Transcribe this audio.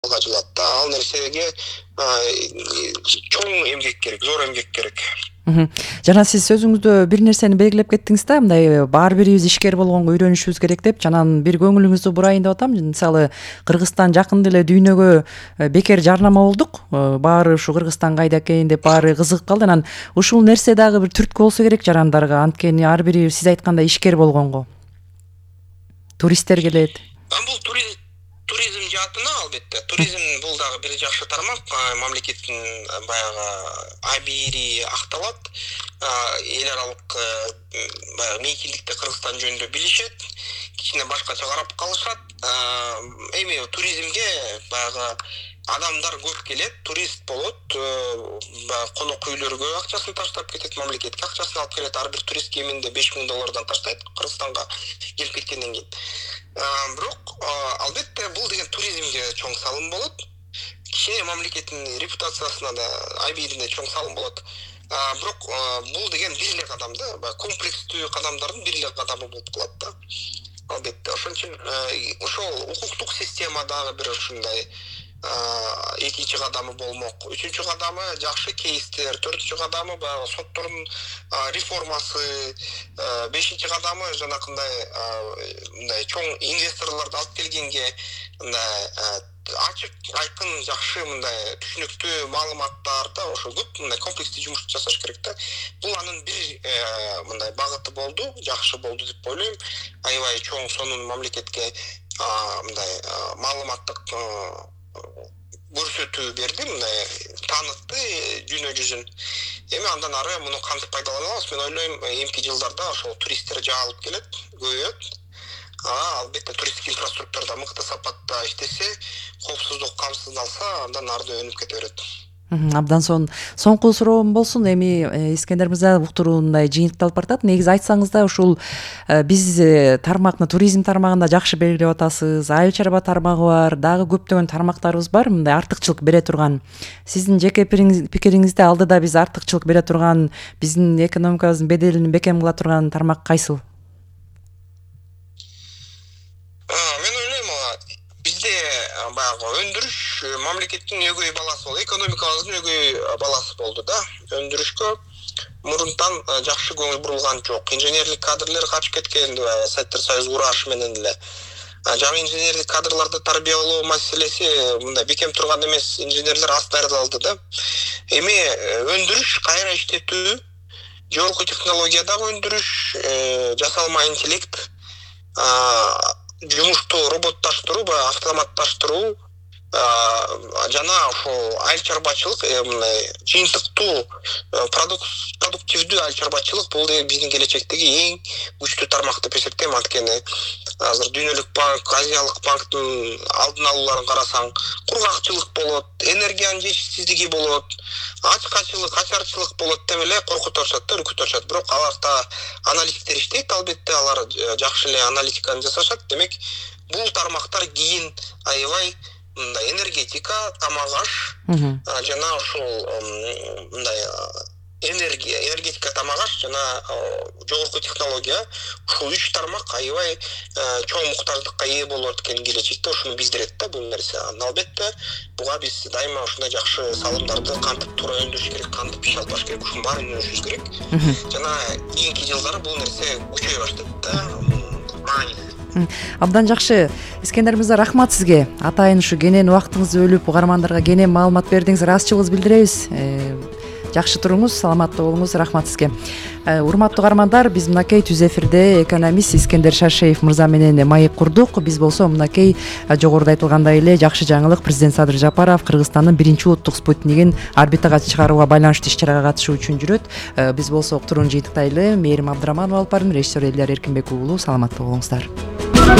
жылат да. Ал нерсеге чоң эмгек керек, зор эмгек керек. Жана сиз сөзүңүздө бир нерсени белгилеп кеттиңиз да, мындай баары бирибиз ишкер болгонго үйрөнүшүбүз керек деп. Жанан бир көңүлүңүздү бурайын деп атам. Мисалы, Кыргызстан жакында эле дүйнөгө бекер жарнама болдук. Баары ушу Кыргызстан кайда экен деп баары кызыгып калды. Анан ушул нерсе дагы бир түрткү болсо керек жарандарга. Анткени ар бири сиз айткандай ишкер болгонго. Туристтер келет. Бул туризм жаатына албетте. Туризм бул дагы бир жакшы тармак. Мамлекеттин баягы абийири акталат. Эл аралык баягы мейкиндикте Кыргызстан жөнүндө билишет. Кичине башкача карап калышат. Эми туризмге баягы адамдар көп келет, турист болот, конок үйлөргө акчасын таштап кетет, мамлекетке акчасын алып келет. Ар бир турист кеминде $5000 таштайт Кыргызстанга келип кеткенден кийин. Бирок албетте бул деген туризмге чоң салым болот. Кичине мамлекеттин репутациясына да, абийирине чоң салым болот. Бирок бул деген бир эле кадам да, комплекстүү кадамдардын бир эле кадамы болуп калат да. Албетте ошон үчүн ошол укуктук система дагы бир ушундай экинчи кадамы болмок. Үчүнчү кадамы жакшы кейстер, төртүнчү кадамы баягы соттордун реформасы, бешинчи кадамы жанакындай мындай чоң инвесторлорду алып келгенге мындай ачык, айкын, жакшы мындай түшүнүктүү маалыматтар да, ошо көп мындай комплекстүү жумуш жасаш керек да. Бул анын бир мындай багыты болду, жакшы болду деп ойлойм. Аябай чоң сонун мамлекетке мындай маалыматтык көрсөтүү берди, мындай таанытты дүйнө жүзүн. Эми андан ары муну кантип пайдалана алабыз? Мен ойлойм, эмки жылдарда ошол туристтер жаалып келет, көбөйөт. Албетте туристтик инфраструктурада мыкты сапатта иштесе, коопсуздук камсыздалса, андан арды өнүп кете берет. Абдан соңку суроом болсун. Эми Искендер мырза уктурууундай жыйынтыкталып баратат. Негизи айтсаңыз да, ушул биз тармакны, туризм тармагында жакшы белгилеп атасыз. Айыл чарба тармагы бар, дагы көптөгөн тармактарыбыз бар, мындай артыкчылык бере турган. Сиздин жеке пикириңизде алдыда биз артыкчылык бере турган, биздин экономикабыздын беделин бекем кыла турган тармак кайсыл? Мен ойлойм, бизде баягы өндүрүш мамлекеттин өгөй баласы болду, экономикабыздын өгөй баласы болду да. Өндүрүшкө мурунтан жакшы көңүл бурулган жок. Инженерлик кадрлер качып кеткен, Советтер Союзу курашы менен эле. Жаңы инженерлик кадрларды тарбиялоо маселеси мындай бекем турган эмес, инженерлер аз даярдалды да. Эми өндүрүш, кайра иштетүү, жогорку технологиядагы өндүрүш, жасалма интеллект, жумушту роботташтыруу, автоматташтыруу, жана ошол айыл чарбачылык, жыйынтыктуу, продуктивдүү айыл чарбачылык бул биздин келечектеги эң күчтүү тармак деп эсептейм. Анткени азыр дүйнөлүк банк, Азиялык банктын алдын алууларын карасаң, кургакчылык болот, энергиянын жетишсиздиги болот, ачкачылык, ачарчылык болот деп эле коркутушат да, үркүтүшат. Бирок аларда аналитиктер иштейт, албетте алар жакшы эле аналитиканы жасашат. Демек, бул тармактар кийин аябай энергетика, тамак аш, жана ошол мындай энергетика, тамак аш жана жогорку технология, ушул үч тармак аябай чоң муктаждыкка ээ болот экен келечекте. Ушуну билдирет да бул нерсе. Албетте буга биз дайыма ушундай жакшы салымдарды кантип туура өндүрүш керек, кантип иш алып барыш керек, ушунун баарын үйрөнүшүбүз керек. Жана кийинки жылдары бул нерсе күчөй баштайт да. Абдан жакшы. Искендер мырза, рахмат сизге. Атайын ушу кенен убактыңызды бөлүп угармандарга кенен маалымат бердиңиз. Ыраазычылыгыбызды билдиребиз. Жакшы туруңуз, саламаттуу болуңуз. Рахмат сизге. Урматтуу угармандар, биз мынакей түз эфирде экономист Искендер Шаршеев мырза менен маек курдук. Биз болсо мынакей жогоруда айтылгандай эле жакшы жаңылык, президент Садыр Жапаров Кыргызстандын биринчи улуттук спутнигин орбитага чыгарууга байланыштуу иш-чарага катышуу үчүн жүрөт. Биз болсо уктурууну жыйынтыктайлы. Мээрим Абдыраманова алып бардым. Режиссер Элдар Эркинбек уулу. Саламаттуу болуңуздар.